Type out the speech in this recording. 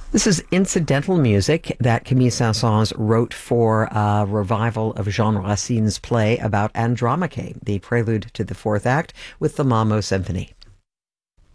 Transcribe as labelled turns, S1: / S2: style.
S1: This is incidental music that Camille Saint-Saëns wrote for a revival of Jean Racine's play about Andromache, the prelude to the fourth act with the Malmo Symphony.